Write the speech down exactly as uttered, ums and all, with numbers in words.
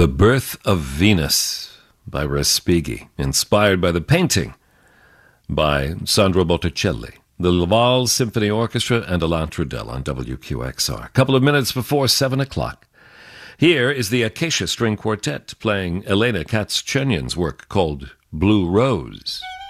The Birth of Venus by Respighi, inspired by the painting by Sandro Botticelli. The Laval Symphony Orchestra and Alain Trudel on W Q X R. A couple of minutes before seven o'clock. Here is the Acacia String Quartet playing Elena Katz-Chernyan's work called Blue Rose.